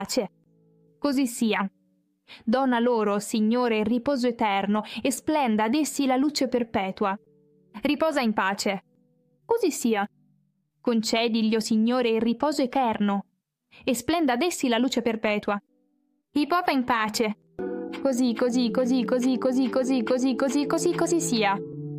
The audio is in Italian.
pace. Così sia. Dona loro, Signore, il riposo eterno e splenda ad essi la luce perpetua. Riposa in pace. Così sia. Concediglio, Signore, il riposo eterno e splenda ad essi la luce perpetua. Riposa in pace. Così sia.